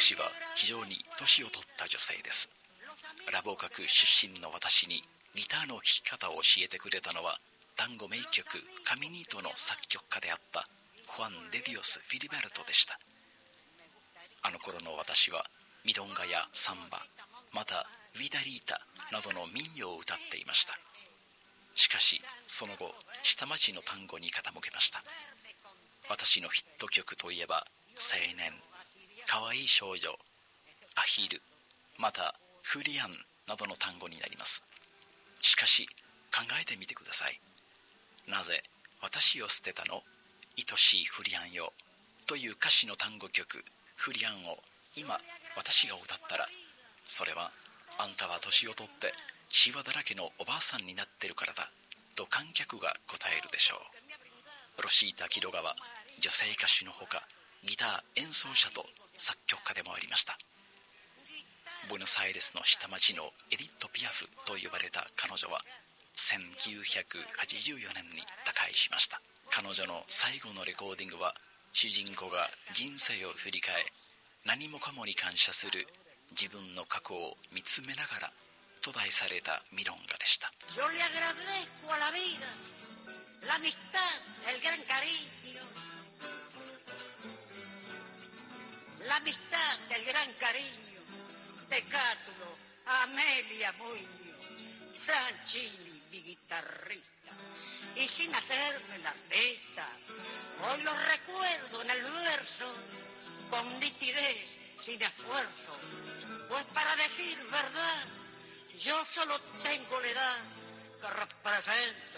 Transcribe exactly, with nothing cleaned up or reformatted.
私は非常に年を取った女性です。ラボ学出身の私にギターの弾き方を教えてくれたのは、単語名曲カミニートの作曲家であったファン・デディオス・フィリベルトでした。あの頃の私はミロンガやサンバ、またヴィダリータなどの民謡を歌っていました。しかしその後、下町の単語に傾けました。私のヒット曲といえば青年、かわいい少女、アヒル、またフリアンなどの単語になります。しかし考えてみてください。なぜ私を捨てたの、愛しいフリアンよという歌詞の単語曲フリアンを今私が歌ったら、それはあんたは年を取ってシワだらけのおばあさんになってるからだと観客が答えるでしょう。ロシータ・キロガは女性歌手のほかギター演奏者と作曲家でもありました。ブエノスアイレスの下町のエディット・ピアフと呼ばれた彼女はせんきゅうひゃくはちじゅうよねんに他界しました。彼女の最後のレコーディングは、主人公が人生を振り返、何もかもに感謝する自分の過去を見つめながらと題されたミロンガでした。 Yo le agradezco a la vida, la amistad, el gran cariño, la amistad, el gran cariño de Cátulo, Amelia Muñoz, Sanchini, mi guitarrista, y sin hacerme la artista, hoy lo recuerdo en el verso, con nitidez, sin esfuerzo, pues para decir verdad, yo solo tengo la edad que representa